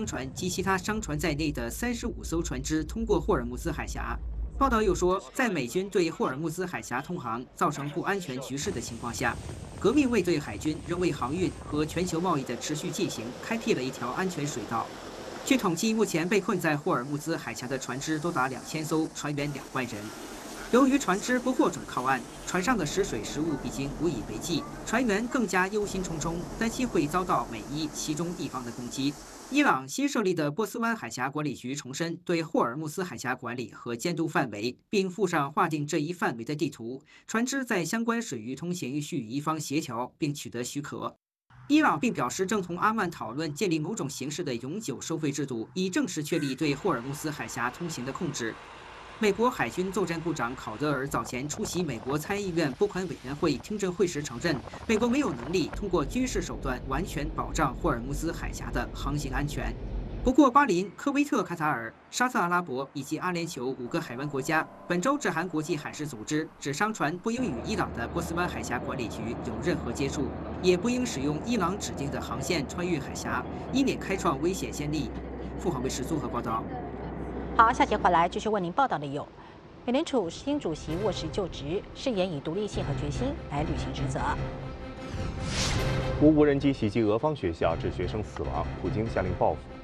商船及其他商船在内的35艘船只通过霍尔木兹海峡。报道又说，在美军对霍尔木兹海峡通航造成不安全局势的情况下，革命卫队海军仍为航运和全球贸易的持续进行开辟了一条安全水道。据统计，目前被困在霍尔木兹海峡的船只多达2000艘，船员2万人。由于船只不获准靠岸，船上的食水食物已经无以为继，船员更加忧心忡忡，担心会遭到美伊其中一方的攻击。伊朗新设立的波斯湾海峡管理局重申对霍尔木兹海峡管理和监督范围，并附上划定这一范围的地图。船只在相关水域通行需与一方协调并取得许可。伊朗并表示正同阿曼讨论建立某种形式的永久收费制度，以正式确立对霍尔木兹海峡通行的控制。美国海军作战部长考德尔早前出席美国参议院拨款委员会听证会时承认，美国没有能力通过军事手段完全保障霍尔木兹海峡的航行安全。不过，巴林、科威特、卡塔尔、沙特阿拉伯以及阿联酋5个海湾国家本周致函国际海事组织，指商船不应与伊朗的波斯湾海峡管理局有任何接触，也不应使用伊朗指定的航线穿越海峡，以免开创危险先例。凤凰卫视综合报道。 好，下节回来继续为您报道的有：美联储新主席沃什就职，誓言以独立性和决心来履行职责。 无人机袭击俄方学校，致学生死亡，普京下令报复。